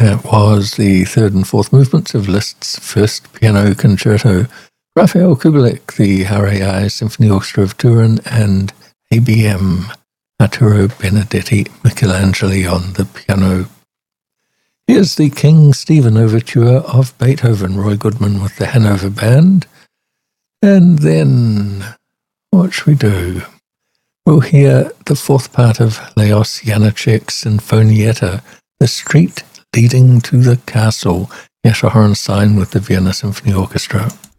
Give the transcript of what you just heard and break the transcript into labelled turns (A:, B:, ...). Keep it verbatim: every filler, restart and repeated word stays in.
A: That was the third and fourth movements of Liszt's first piano concerto, Raphael Kubelik, the R A I Symphony Orchestra of Turin, and A B M, Arturo Benedetti Michelangeli on the piano. Here's the King Stephen Overture of Beethoven, Roy Goodman with the Hanover Band. And then, what should we do? We'll hear the fourth part of Leos Janáček's Sinfonietta, The Street Leading to the Castle, Jascha Hornstein with the Vienna Symphony Orchestra.